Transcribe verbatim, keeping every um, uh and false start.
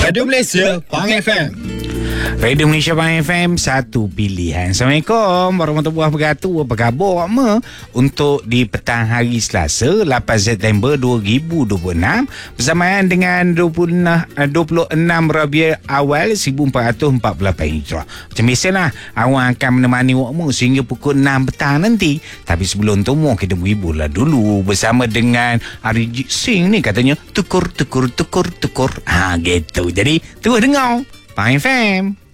Radio Malaysia, Pang F M. Radio Malaysia Pang F M, satu pilihan. Assalamualaikum warahmatullahi wabarakatuh. Apa khabar ma? Untuk di petang hari Selasa lapan September dua ribu dua puluh enam bersamaan dengan dua puluh enam Rabiul Awal seribu empat ratus empat puluh lapan Hijrah. Macam biasalah, awak akan menemani wakmu sehingga pukul enam petang nanti. Tapi sebelum tu mu kita berhibur lah dulu bersama dengan Arijit Singh ni, katanya tukur tukur tukur tukur. Ha gitu. Jadi terus dengar Pang F M.